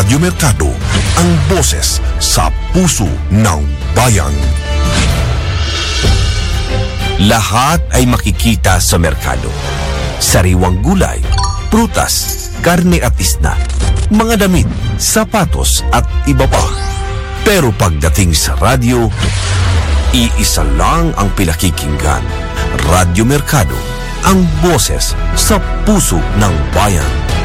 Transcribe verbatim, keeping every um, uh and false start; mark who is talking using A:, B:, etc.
A: Radyo Mercado, ang boses sa puso ng bayan.
B: Lahat ay makikita sa merkado. Sariwang gulay, prutas, karne at isda, mga damit, sapatos at iba pa. Pero pagdating sa radyo, iisa lang ang pinakikinggan. Radyo Mercado, ang boses sa puso ng bayan.